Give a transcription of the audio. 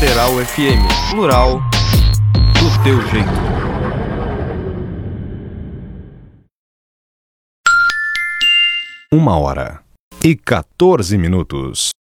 Literal FM, plural, do teu jeito. Uma hora e 14 minutos.